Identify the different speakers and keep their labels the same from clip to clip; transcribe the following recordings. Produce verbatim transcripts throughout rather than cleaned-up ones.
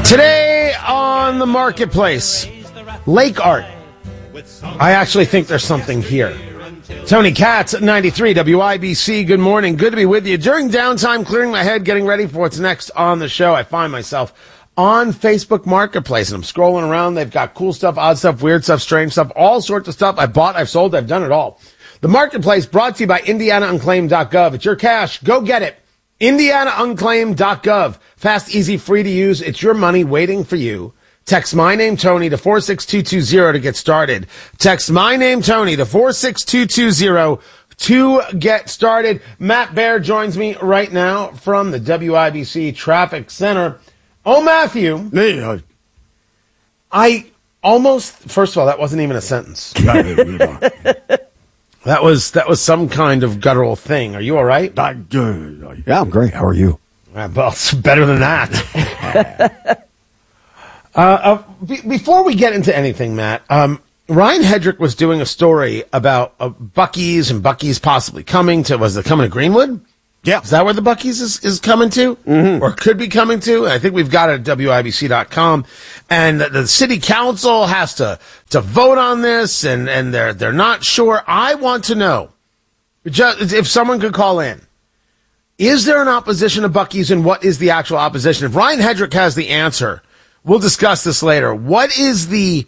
Speaker 1: Today on the marketplace, lake art. I actually think there's something here. Tony Katz at ninety-three W I B C. Good morning. Good to be with you. During downtime, clearing my head, getting ready for what's next on the show, I find myself on Facebook Marketplace, and I'm scrolling around. They've got cool stuff, odd stuff, weird stuff, strange stuff, all sorts of stuff. I've bought, I've sold, I've done it all. The Marketplace brought to you by Indiana Unclaimed dot gov. It's your cash. Go get it. Indiana Unclaimed dot gov. Fast, easy, free to use. It's your money waiting for you. Text my name, Tony, to four six two two zero to get started. Text my name, Tony, to four six two two zero to get started. Matt Baer joins me right now from the W I B C Traffic Center. Oh, Matthew.
Speaker 2: Yeah.
Speaker 1: I almost, first of all, that wasn't even a sentence. That was that was some kind of guttural thing. Are you all right?
Speaker 2: I, uh, yeah, I'm great. How are you?
Speaker 1: Uh, well, it's better than that. uh, uh, be- before we get into anything, Matt, um, Ryan Hedrick was doing a story about uh, Buc-ee's and Buc-ee's possibly coming to, was it coming to Greenwood?
Speaker 2: Yeah.
Speaker 1: Is that where the Buc-ee's is, is coming to?
Speaker 2: Mm-hmm.
Speaker 1: Or could be coming to? I think we've got it at W I B C dot com. And the, the city council has to, to vote on this, and, and they're, they're not sure. I want to know, just, if someone could call in, is there an opposition to Buc-ee's, and what is the actual opposition? If Ryan Hedrick has the answer, we'll discuss this later. What is the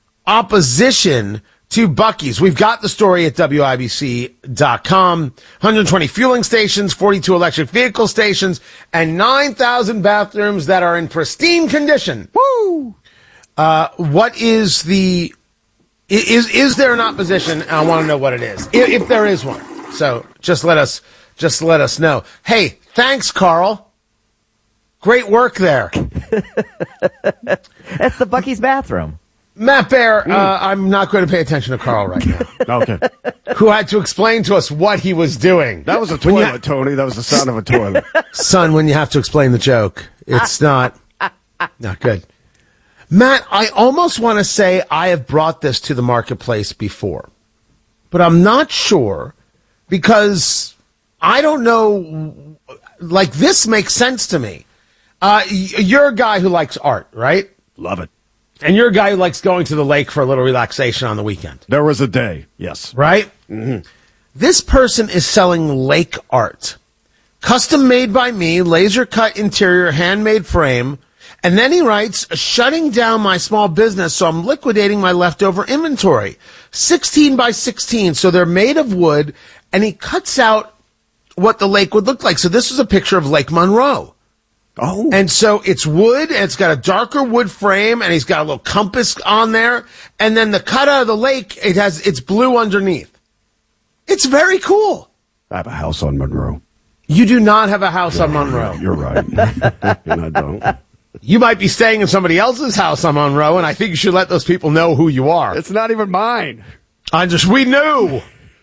Speaker 1: opposition to Buc-ee's? We've got the story at W I B C dot com. one hundred twenty fueling stations, forty-two electric vehicle stations, and nine thousand bathrooms that are in pristine condition. Woo! Uh, what is the, is, is there an opposition? I want to know what it is, if, if there is one. So just let us, just let us know. Hey, thanks, Carl. Great work there.
Speaker 3: That's the Buc-ee's bathroom.
Speaker 1: Matt Baer, mm. uh, I'm not going to pay attention to Carl right now.
Speaker 2: Okay.
Speaker 1: Who had to explain to us what he was doing.
Speaker 2: That was a toilet, ha- Tony. That was the sound of a toilet.
Speaker 1: Son, when you have to explain the joke, it's not, not good. Matt, I almost want to say I have brought this to the marketplace before, but I'm not sure because I don't know, like, this makes sense to me. Uh, you're a guy who likes art, right?
Speaker 2: Love it.
Speaker 1: And you're a guy who likes going to the lake for a little relaxation on the weekend.
Speaker 2: There was a day, yes.
Speaker 1: Right?
Speaker 2: Mm-hmm.
Speaker 1: This person is selling lake art. Custom made by me, laser cut interior, handmade frame. And then he writes, shutting down my small business, so I'm liquidating my leftover inventory. sixteen by sixteen, so they're made of wood. And he cuts out what the lake would look like. So this is a picture of Lake Monroe.
Speaker 2: Oh.
Speaker 1: And so it's wood, and it's got a darker wood frame, and he's got a little compass on there. And then the cut out of the lake, it has, it's blue underneath. It's very cool.
Speaker 2: I have a house on Monroe.
Speaker 1: You do not have a house on Monroe.
Speaker 2: You're right. And I don't.
Speaker 1: You might be staying in somebody else's house on Monroe, and I think you should let those people know who you are.
Speaker 2: It's not even mine.
Speaker 1: I just, we knew.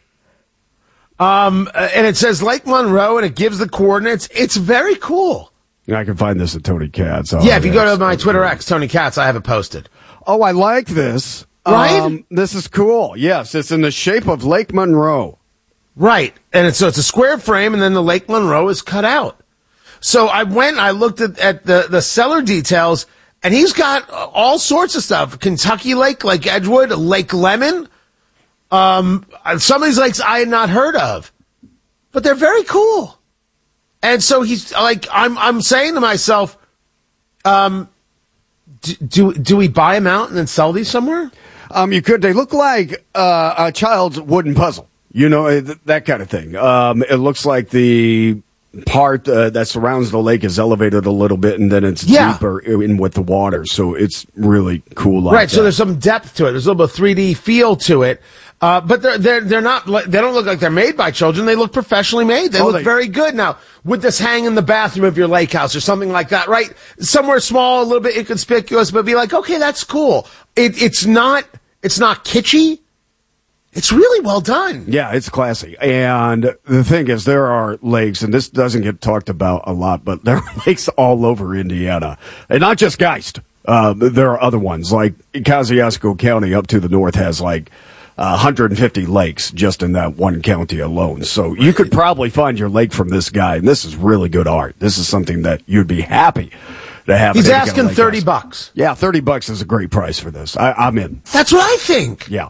Speaker 1: Um, and it says Lake Monroe, and it gives the coordinates. It's very cool.
Speaker 2: I can find this at Tony Katz. Oh,
Speaker 1: yeah, if you go to my Twitter X, Tony Katz, I have it posted.
Speaker 2: Oh, I like this.
Speaker 1: Right?
Speaker 2: Um, this is cool. Yes, it's in the shape of Lake Monroe.
Speaker 1: Right. And it's, so it's a square frame, and then the Lake Monroe is cut out. So I went, I looked at, at the, the seller details, and he's got all sorts of stuff. Kentucky Lake, Lake Edgewood, Lake Lemon. Um, some of these lakes I had not heard of. But they're very cool. And so he's like, I'm, I'm saying to myself, um, do, do, do we buy them out and then sell these somewhere?
Speaker 2: Um, you could. They look like, uh, a child's wooden puzzle, you know, th- that kind of thing. Um, it looks like the part, uh, that surrounds the lake is elevated a little bit, and then it's
Speaker 1: yeah.
Speaker 2: deeper in with the water. So it's really cool. Like
Speaker 1: right.
Speaker 2: that.
Speaker 1: So there's some depth to it. There's a little bit of three D feel to it. Uh, but they're, they're, they're not, they don't look like they're made by children. They look professionally made. They
Speaker 2: oh,
Speaker 1: look
Speaker 2: they,
Speaker 1: very good. Now, would this hang in the bathroom of your lake house or something like that, right? Somewhere small, a little bit inconspicuous, but be like, okay, that's cool. It, it's not, it's not kitschy. It's really well done.
Speaker 2: Yeah, it's classy. And the thing is, there are lakes, and this doesn't get talked about a lot, but there are lakes all over Indiana. And not just Geist. Uh, there are other ones, like Kosciuszko County up to the north has like uh, one hundred fifty lakes just in that one county alone. So you could probably find your lake from this guy, and this is really good art. This is something that you'd be happy to have.
Speaker 1: He's
Speaker 2: it
Speaker 1: asking
Speaker 2: like
Speaker 1: thirty
Speaker 2: us.
Speaker 1: bucks.
Speaker 2: Yeah, thirty bucks is a great price for this. I, I'm in.
Speaker 1: That's what I think.
Speaker 2: Yeah.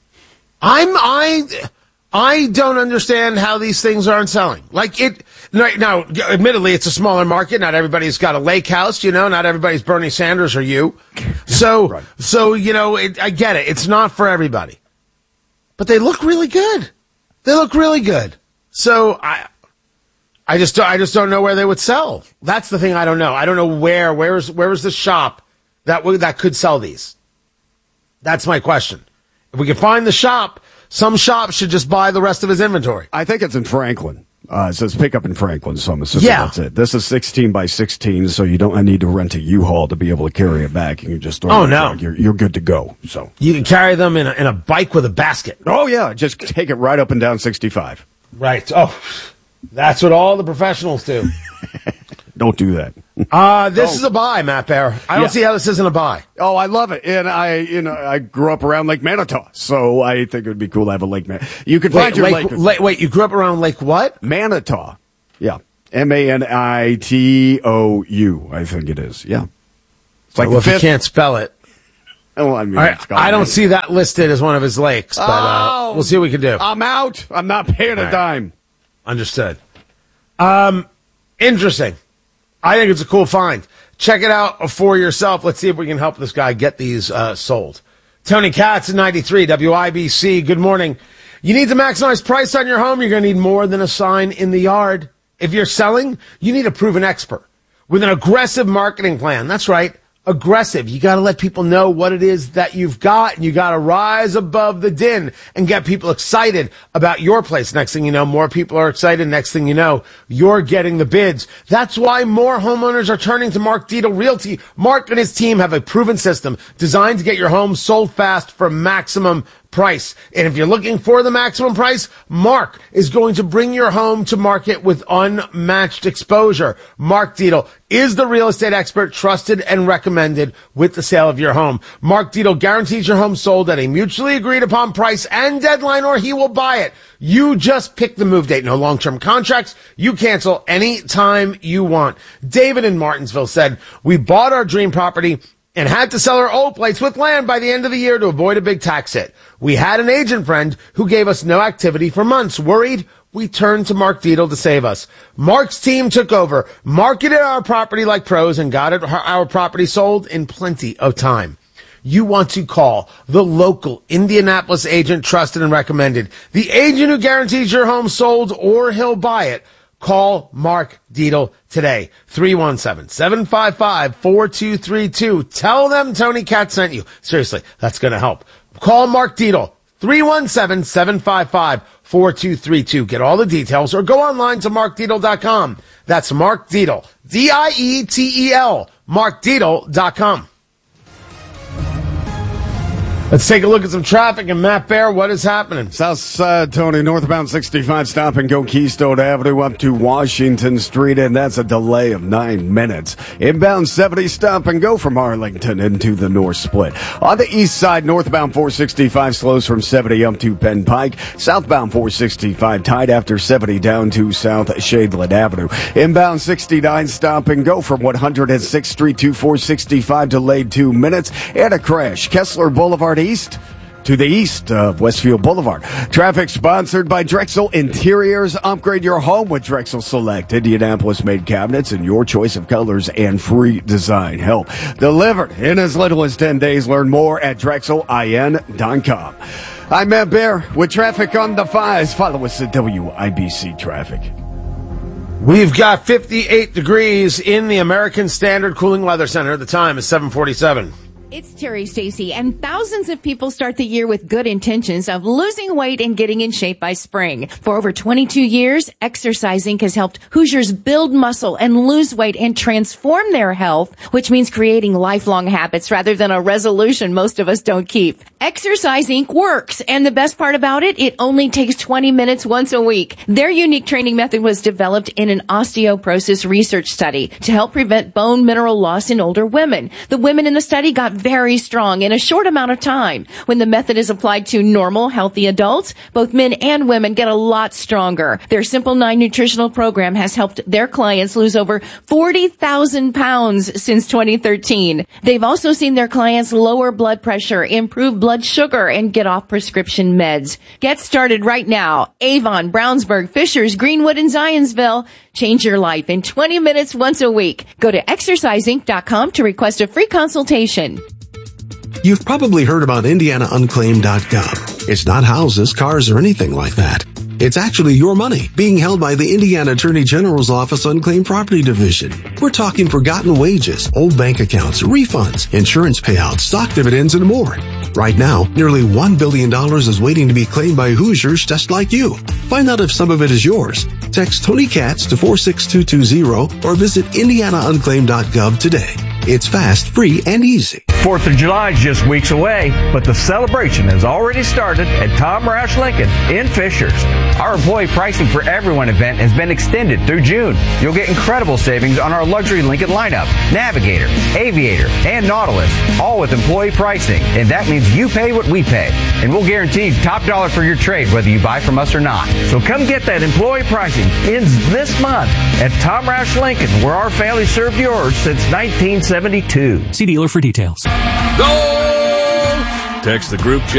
Speaker 1: I'm I I don't understand how these things aren't selling. Like it right now, admittedly, it's a smaller market. Not everybody's got a lake house, you know. Not everybody's Bernie Sanders or you. So
Speaker 2: Right.
Speaker 1: so you know, it, I get it. It's not for everybody, but they look really good. They look really good. So I. I just I just don't know where they would sell. That's the thing I don't know. I don't know where where's where's the shop that would that could sell these. That's my question. If we can find the shop, some shop should just buy the rest of his inventory.
Speaker 2: I think it's in Franklin. Uh, it says pick up in Franklin, so I'm assuming
Speaker 1: Yeah.
Speaker 2: that's it. This is sixteen by sixteen, so you don't need to rent a U-Haul to be able to carry it back. You can just throw
Speaker 1: Oh,
Speaker 2: it in the
Speaker 1: no.
Speaker 2: truck. You're, you're good to go. So.
Speaker 1: You can carry them in a, in a bike with a basket.
Speaker 2: Oh, yeah, just take it right up and down sixty-five.
Speaker 1: Right. Oh, that's what all the professionals do.
Speaker 2: Don't do that.
Speaker 1: Uh, this
Speaker 2: Oh.
Speaker 1: is a buy, Matt Bear. I don't
Speaker 2: Yeah.
Speaker 1: see how this isn't a buy.
Speaker 2: Oh, I love it. And I, you know, I grew up around Lake Manitou, so I think it would be cool to have a Lake Manitou. You could find
Speaker 1: Wait,
Speaker 2: your
Speaker 1: Lake,
Speaker 2: lake.
Speaker 1: Lake- wait, you grew up around Lake what?
Speaker 2: Manitou. Yeah. M A N I T O U, I think it is. Yeah. It's like
Speaker 1: Well,
Speaker 2: the
Speaker 1: if you
Speaker 2: fifth.
Speaker 1: can't spell it.
Speaker 2: Oh, I mean,
Speaker 1: All right,
Speaker 2: it's got
Speaker 1: I don't
Speaker 2: Manitou.
Speaker 1: see that listed as one of his lakes, but uh,
Speaker 2: Oh.
Speaker 1: we'll see what we can do.
Speaker 2: I'm out. I'm not paying a
Speaker 1: right.
Speaker 2: dime.
Speaker 1: Understood. Um, interesting. I think it's a cool find. Check it out for yourself. Let's see if we can help this guy get these uh, sold. Tony Katz at ninety-three W I B C. Good morning. You need to maximize price on your home. You're going to need more than a sign in the yard. If you're selling, you need a proven expert with an aggressive marketing plan. That's right. Aggressive. You got to let people know what it is that you've got, and you got to rise above the din and get people excited about your place. Next thing you know, more people are excited. Next thing you know, you're getting the bids. That's why more homeowners are turning to Mark Dietel Realty. Mark and his team have a proven system designed to get your home sold fast for maximum price. And if you're looking for the maximum price, Mark is going to bring your home to market with unmatched exposure. Mark Dietel is the real estate expert trusted and recommended with the sale of your home. Mark Dietel guarantees your home sold at a mutually agreed upon price and deadline, or he will buy it. You just pick the move date. No long-term contracts. You cancel any time you want. David in Martinsville said, we bought our dream property and had to sell our old place with land by the end of the year to avoid a big tax hit. We had an agent friend who gave us no activity for months. Worried? We turned to Mark Dietel to save us. Mark's team took over, marketed our property like pros, and got it, our property sold in plenty of time. You want to call the local Indianapolis agent trusted and recommended. The agent who guarantees your home sold or he'll buy it. Call Mark Dietel today. three one seven, seven five five, four two three two. Tell them Tony Katz sent you. Seriously, that's going to help. Call Mark Dietel. three one seven, seven five five, four two three two. Get all the details or go online to mark dietel dot com. That's Mark Dietel. D I E T E L. mark dietel dot com. Let's take a look at some traffic. And Matt Bear, what is happening?
Speaker 2: South side, Tony, northbound sixty-five, stop and go Keystone Avenue up to Washington Street, and that's a delay of nine minutes. Inbound seventy, stop and go from Arlington into the North Split. On the east side, northbound four sixty-five slows from seventy up to Penn Pike. Southbound four sixty-five tied after seventy down to South Shadeland Avenue. Inbound sixty-nine, stop and go from one hundred sixth Street to four sixty-five, delayed two minutes. And a crash. Kessler Boulevard East to the east of Westfield Boulevard. Traffic sponsored by Drexel Interiors. Upgrade your home with Drexel Select Indianapolis-made cabinets in your choice of colors and free design help. Delivered in as little as ten days. Learn more at drexel I N dot com. I'm Matt Bear with traffic on the fives. Follow us at W I B C Traffic.
Speaker 1: We've got fifty-eight degrees in the American Standard Cooling Weather Center. The time is seven forty-seven.
Speaker 3: It's Terry Stacy, and thousands of people start the year with good intentions of losing weight and getting in shape by spring. For over twenty-two years, Exercising has helped Hoosiers build muscle and lose weight and transform their health, which means creating lifelong habits rather than a resolution most of us don't keep. Exercising works, and the best part about it, it only takes twenty minutes once a week. Their unique training method was developed in an osteoporosis research study to help prevent bone mineral loss in older women. The women in the study got very strong in a short amount of time. When the method is applied to normal, healthy adults, both men and women get a lot stronger. Their Simple nine nutritional program has helped their clients lose over forty thousand pounds since twenty thirteen. They've also seen their clients lower blood pressure, improve blood sugar, and get off prescription meds. Get started right now. Avon, Brownsburg, Fishers, Greenwood, and Zionsville. Change your life in twenty minutes once a week. Go to exercise inc dot com to request a free consultation.
Speaker 4: You've probably heard about Indiana Unclaimed dot gov. It's not houses, cars, or anything like that. It's actually your money being held by the Indiana Attorney General's Office Unclaimed Property Division. We're talking forgotten wages, old bank accounts, refunds, insurance payouts, stock dividends, and more. Right now, nearly one billion dollars is waiting to be claimed by Hoosiers just like you. Find out if some of it is yours. Text Tony Katz to four six two two zero or visit Indiana Unclaimed dot gov today. It's fast, free, and easy.
Speaker 5: Fourth of July is just weeks away, but the celebration has already started at Tom Roush Lincoln in Fishers. Our employee pricing for everyone event has been extended through June. You'll get incredible savings on our luxury Lincoln lineup, Navigator, Aviator, and Nautilus, all with employee pricing. And that means you pay what we pay. And we'll guarantee top dollar for your trade, whether you buy from us or not. So come get that employee pricing. Ends this month at Tom Roush Lincoln, where our family served yours since nineteen seventy-two.
Speaker 6: See dealer for details.
Speaker 7: Go! Text the group